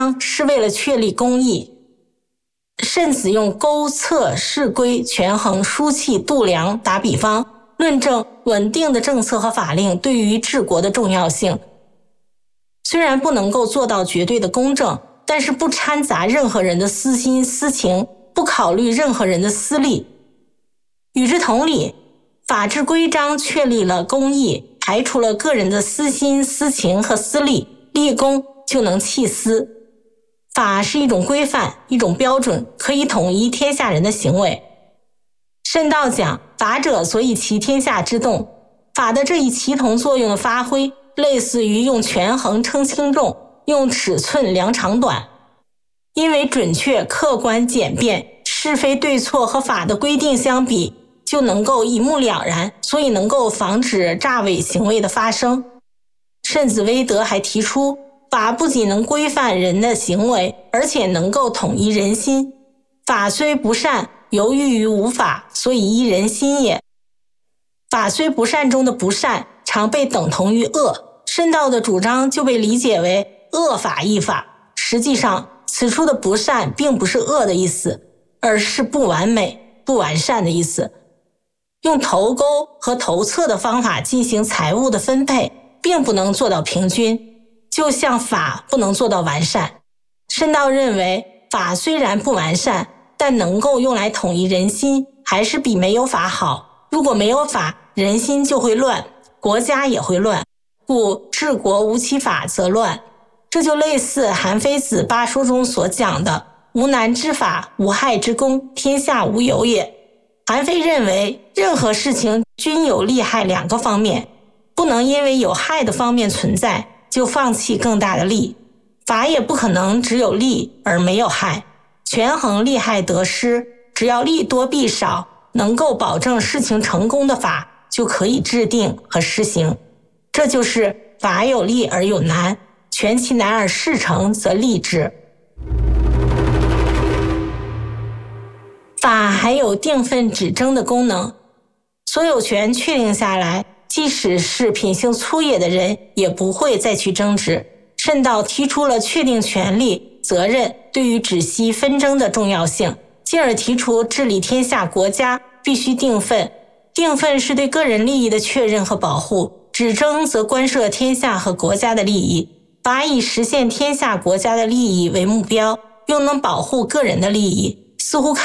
是为了确立公义。慎子用钩、策、示规、权衡、疏契、度量打比方，论证稳定的政策和法令对于治国的重要性。虽然不能够做到绝对的公正，但是不掺杂任何人的私心私情，不考虑任何人的私利。与之同理，法治规章确立了公义，排除了个人的私心私情和私利，立功就能弃私。法是一种规范，一种标准，可以统一天下人的行为。慎道讲，法者所以齐天下之动。法的这一齐同作用的发挥，类似于用权衡称轻重，用尺寸量长短。因为准确、客观、简便，是非对错和法的规定相比，就能够一目了然，所以能够防止诈伪行为的发生。慎子威德还提出，法不仅能规范人的行为，而且能够统一人心。法虽不善，由于无法，所以依人心也。法虽不善中的不善，常被等同于恶。慎道的主张就被理解为恶法亦法。实际上，此处的不善并不是恶的意思，而是不完美、不完善的意思。用头钩和头策的方法进行财物的分配，并不能做到平均，就像法不能做到完善。慎道认为，法虽然不完善，但能够用来统一人心，还是比没有法好。如果没有法，人心就会乱，国家也会乱，故治国无其法则乱。这就类似韩非子八书中所讲的无难之法，无害之功，天下无有也。韩非认为，任何事情均有利害两个方面，不能因为有害的方面存在，就放弃更大的利。法也不可能只有利而没有害，权衡利害得失，只要利多弊少，能够保证事情成功的法，就可以制定和施行。这就是法有利而有难，权其难而事成则利之。法还有定分止争的功能，所有权确定下来，即使是品行粗野的人，也不会再去争执。慎道提出了确定权利、责任对于止息纷争的重要性，进而提出治理天下国家必须定分。定分是对个人利益的确认和保护，止争则关涉天下和国家的利益。法以实现天下国家的利益为目标，又能保护个人的利益，似乎